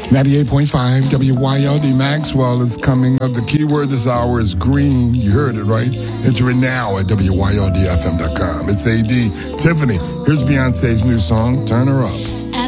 98.5 WYLD Maxwell is coming up. The keyword this hour is green. You heard it, right? Enter it now at WYLDFM.com. It's AD. Tiffany, here's Beyonce's new song, Turn Her Up.